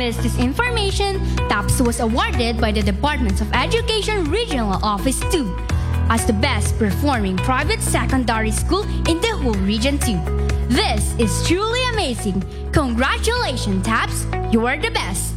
with this information, TAPS was awarded by the Department of Education Regional Office 2 as the best performing private secondary school in the whole Region 2. This is truly amazing. Congratulations, TAPS! You are the best!